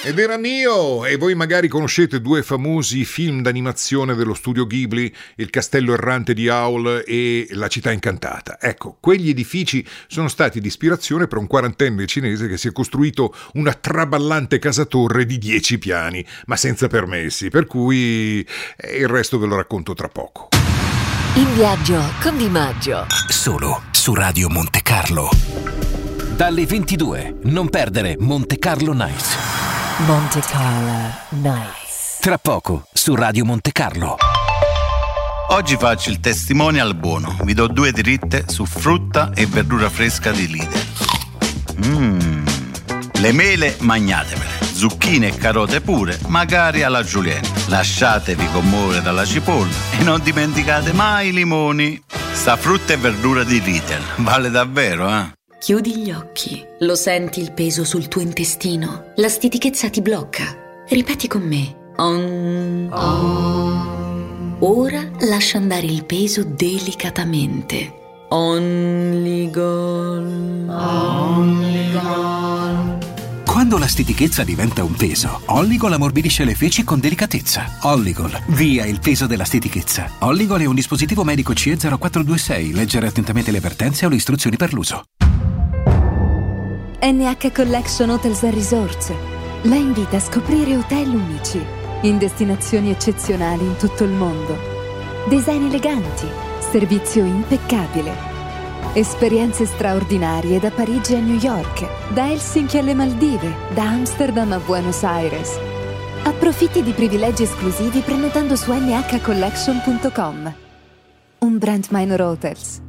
Ed era Neo, e voi magari conoscete due famosi film d'animazione dello studio Ghibli, Il castello errante di Howl e La città incantata. Ecco, quegli edifici sono stati di ispirazione per un quarantenne cinese che si è costruito una traballante casa-torre di 10 piani, ma senza permessi, per cui il resto ve lo racconto tra poco. In viaggio con Di Maggio. Solo su Radio Monte Carlo. Dalle 22, non perdere Monte Carlo Nights. Monte Carlo Nights. Tra poco su Radio Monte Carlo. Oggi faccio il testimonial buono. Vi do 2 dritte su frutta e verdura fresca di Lidl. Le mele magnatevele, zucchine e carote pure, magari alla julienne. Lasciatevi commuovere dalla cipolla e non dimenticate mai i limoni. Sta frutta e verdura di Lidl vale davvero, eh? Chiudi gli occhi, lo senti il peso sul tuo intestino, la stitichezza ti blocca. Ripeti con me. Ora lascia andare il peso delicatamente. Only Gol. Quando la stitichezza diventa un peso, Olligol ammorbidisce le feci con delicatezza. Olligol, via il peso della stitichezza. Olligol è un dispositivo medico CE 0426. Leggere attentamente le avvertenze o le istruzioni per l'uso. NH Collection Hotels & Resorts la invita a scoprire hotel unici in destinazioni eccezionali in tutto il mondo. Design eleganti, servizio impeccabile, esperienze straordinarie da Parigi a New York, da Helsinki alle Maldive, da Amsterdam a Buenos Aires. Approfitti di privilegi esclusivi prenotando su nhcollection.com. Un brand Minor Hotels.